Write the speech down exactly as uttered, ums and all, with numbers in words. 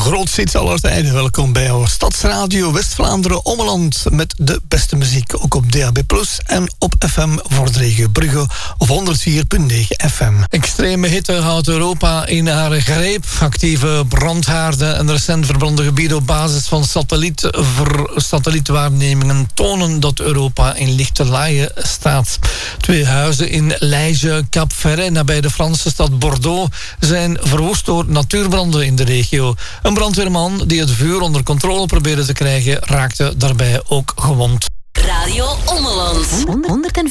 grootste hits aller tijden. Welkom bij jouw Stadsradio West-Vlaanderen Ommeland met de beste muziek. Ook op D A B plus, en op F M voor de regio Brugge op honderd vier komma negen F M. Extreme hitte houdt Europa in haar greep. Actieve brandhaarden en recent verbrande gebieden op basis van satelliet, ver, satellietwaarnemingen tonen dat Europa in lichte laaien staat. Twee huizen in Leige, Cap Ferret, nabij de Franse stad Bordeaux, zijn verwoest door natuurbranden in de regio. Een brandweerman die het vuur onder controle probeerde te krijgen, raakte daarbij ook gewond. Radio Ommeland.